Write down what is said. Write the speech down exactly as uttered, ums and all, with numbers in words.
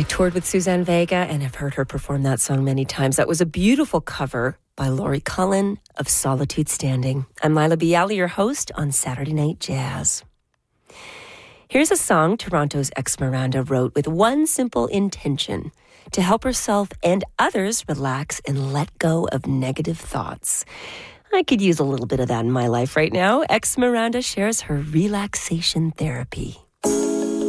toured with Suzanne Vega and have heard her perform that song many times. That was a beautiful cover by Laurie Cullen of Solitude Standing. I'm Lila Bialy, your host on Saturday Night Jazz. Here's a song Toronto's Ex-Miranda wrote with one simple intention: to help herself and others relax and let go of negative thoughts. I could use a little bit of that in my life right now. Ex-Miranda shares her relaxation therapy.